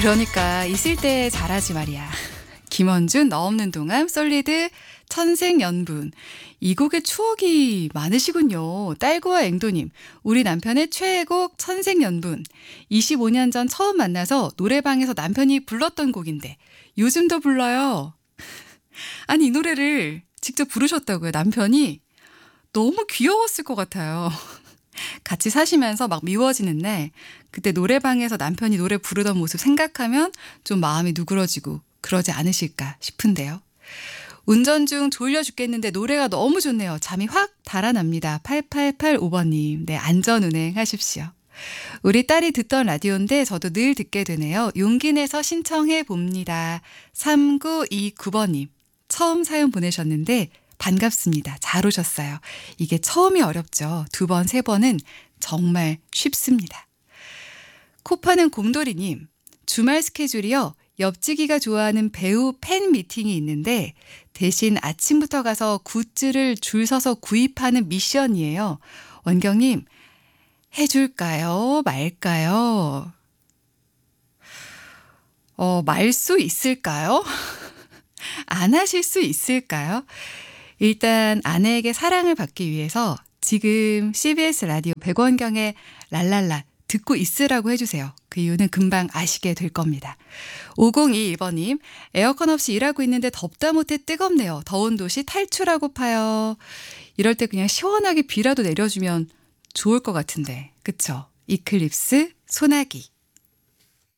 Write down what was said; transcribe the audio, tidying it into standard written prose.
그러니까 있을 때 잘하지 말이야. 김원준 너 없는 동안 솔리드 천생연분. 이 곡의 추억이 많으시군요. 딸구와 앵도님, 우리 남편의 최애곡 천생연분. 25년 전 처음 만나서 노래방에서 남편이 불렀던 곡인데 요즘도 불러요. 아니 이 노래를 직접 부르셨다고요. 남편이 너무 귀여웠을 것 같아요. 같이 사시면서 막 미워지는 날 그때 노래방에서 남편이 노래 부르던 모습 생각하면 좀 마음이 누그러지고 그러지 않으실까 싶은데요. 운전 중 졸려 죽겠는데 노래가 너무 좋네요. 잠이 확 달아납니다. 8885번님. 네, 안전운행 하십시오. 우리 딸이 듣던 라디오인데 저도 늘 듣게 되네요. 용기 내서 신청해 봅니다. 3929번님. 처음 사연 보내셨는데 반갑습니다. 잘 오셨어요. 이게 처음이 어렵죠. 2번, 3번은 정말 쉽습니다. 코파는 곰돌이님. 주말 스케줄이요. 옆지기가 좋아하는 배우 팬 미팅이 있는데 대신 아침부터 가서 굿즈를 줄 서서 구입하는 미션이에요. 원경님, 해줄까요? 말까요? 말 수 있을까요? 안 하실 수 있을까요? 일단 아내에게 사랑을 받기 위해서 지금 CBS 라디오 백원경의 랄랄라 듣고 있으라고 해주세요. 그 이유는 금방 아시게 될 겁니다. 5021번님, 에어컨 없이 일하고 있는데 덥다 못해 뜨겁네요. 더운 도시 탈출하고파요. 이럴 때 그냥 시원하게 비라도 내려주면 좋을 것 같은데. 그쵸? 이클립스, 소나기.